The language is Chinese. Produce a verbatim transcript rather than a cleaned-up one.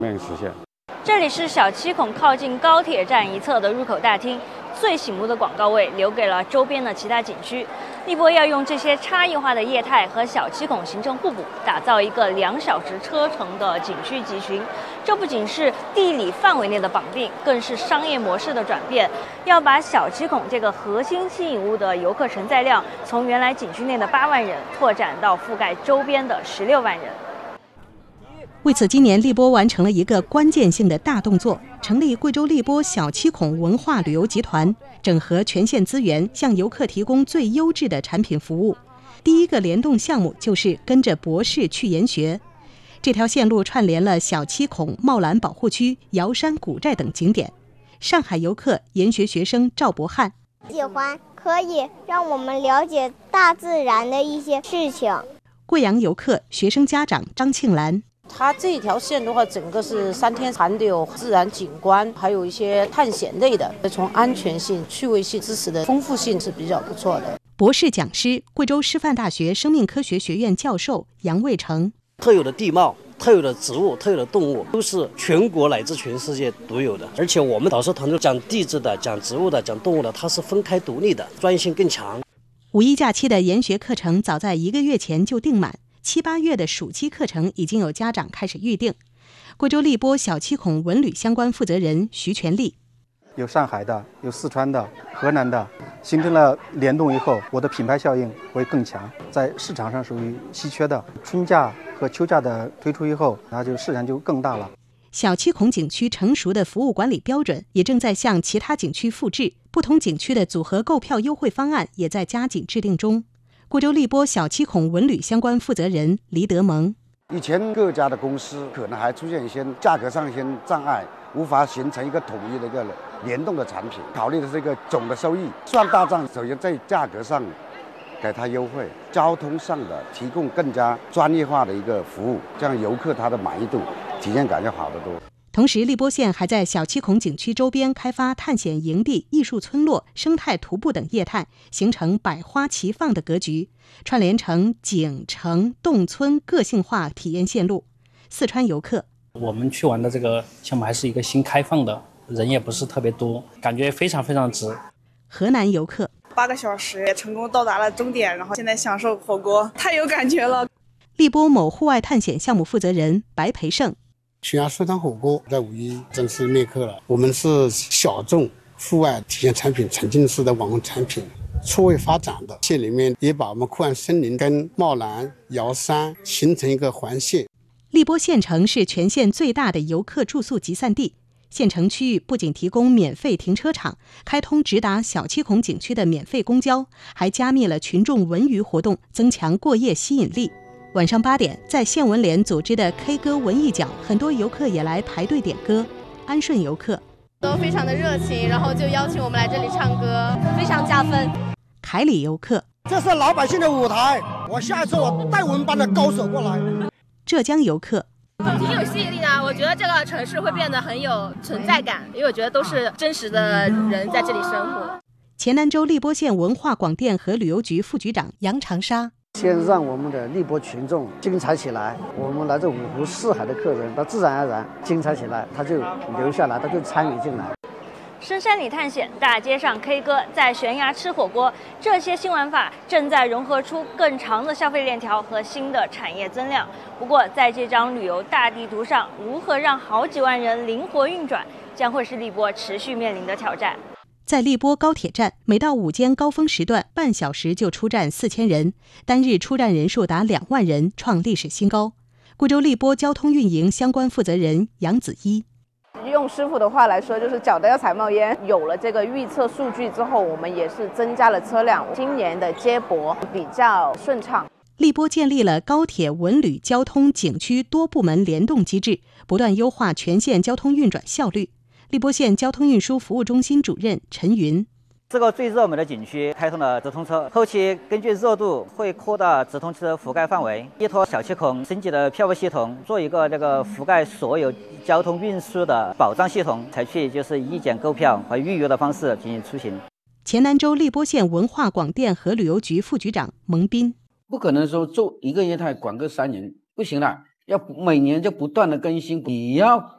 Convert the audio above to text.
面实现。 这里是小七孔靠近高铁站一侧的入口大厅，最醒目的广告位留给了周边的其他景区。立波要用这些差异化的业态和小七孔形成互补，打造一个两小时车程的景区集群。这不仅是地理范围内的绑定，更是商业模式的转变。要把小七孔这个核心吸引物的游客承载量，从原来景区内的八万人拓展到覆盖周边的十六万人。 为此，今年立波完成了一个关键性的大动作，成立贵州立波小七孔文化旅游集团，整合全县资源，向游客提供最优质的产品服务。第一个联动项目就是跟着博士去研学，这条线路串联了小七孔、茂兰保护区、瑶山古寨等景点。上海游客研学学生赵博翰喜欢，可以让我们了解大自然的一些事情。 贵阳游客学生家长张庆兰。 它这条线的话，整个是三天含的有自然景观，还有一些探险类的，从安全性、趣味性、知识的丰富性是比较不错的。 博士讲师，贵州师范大学生命科学学院教授杨卫成。 特有的地貌、特有的植物、特有的动物，都是全国乃至全世界独有的。而且我们导师团队讲地质的、讲植物的、讲动物的，它是分开独立的，专业性更强。 五一假期的研学课程早在一个月前就订满。七八月的暑期课程已经有家长开始预定。贵州立波小七孔文旅相关负责人徐全利， 有上海的，有四川的，河南的，形成了联动以后，我的品牌效应会更强，在市场上属于稀缺的。春假和秋假的推出以后，那就市场就更大了。 小七孔景区成熟的服务管理标准也正在向其他景区复制，不同景区的组合购票优惠方案也在加紧制定中。贵州立波小七孔文旅相关负责人黎德蒙， 以前各家的公司可能还出现一些价格上一些障碍，无法形成一个统一的一个联动的产品。考虑的是一个总的收益，算大账，首先在价格上给他优惠，交通上的提供更加专业化的一个服务，这样游客他的满意度、体验感要好得多。 同时，立波县还在小七孔景区周边开发探险营地、艺术村落、生态徒步等业态，形成百花齐放的格局，串联成景、城、动村个性化体验线路。四川游客， 我们去玩的这个项目还是一个新开放的，人也不是特别多，感觉非常非常值。 河南游客， 八个小时也成功到达了终点，然后现在享受火锅，太有感觉了。 立波某户外探险项目负责人白培胜。 悬崖酸汤火锅在五一正式灭课了。我们是小众户外体验产品沉浸式的网红产品，错位发展的。县里面也把我们酷岸森林跟茂兰、瑶山形成一个环线。 立波县城是全县最大的游客住宿集散地。县城区域不仅提供免费停车场，开通直达小七孔景区的免费公交，还加密了群众文娱活动，增强过夜吸引力。晚上八点，在县文联组织的 K 歌文艺角，很多游客也来排队点歌。安顺游客都非常的热情，然后就邀请我们来这里唱歌，非常加分。 凯里游客， 这是老百姓的舞台，我下一次我带我们班的高手过来。 浙江游客挺有吸引力的，我觉得这个城市会变得很有存在感，因为我觉得都是真实的人在这里生活。 黔南州立波县文化广电和旅游局副局长杨长沙， 先让我们的立波群众精彩起来，我们来自五湖四海的客人，他自然而然精彩起来，他就留下来，他就参与进来。 深山里探险，大街上 K 歌，在悬崖吃火锅，这些新玩法正在融合出更长的消费链条和新的产业增量。不过，在这张旅游大地图上，如何让好几万人灵活运转，将会是立波持续面临的挑战。 在立波高铁站，每到午间高峰时段，半小时就出站四千人，单日出站人数达两万人，创历史新高。贵州立波交通运营相关负责人杨子一。 用师傅的话来说，就是脚都要踩冒烟。有了这个预测数据之后，我们也是增加了车辆，今年的接驳比较顺畅。 立波建立了高铁、文旅、交通、景区多部门联动机制，不断优化全县交通运转效率。立波县交通运输服务中心主任陈云。 这个最热门的景区开通了直通车，后期根据热度会扩大直通车覆盖范围，依托小七孔升级的票务系统，做一个这个覆盖所有交通运输的保障系统，采取就是一检购票和预约的方式进行出行。 黔南州立波县文化广电和旅游局副局长蒙斌， 不可能说做一个业态管个三年不行了，要每年就不断的更新，你要